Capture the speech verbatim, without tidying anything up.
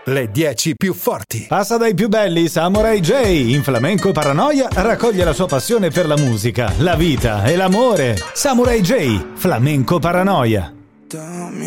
le dieci più forti. Passa dai più belli Samurai J. In Flamenco Paranoia raccoglie la sua passione per la musica, la vita e l'amore. Samurai J, Flamenco Paranoia. Dammi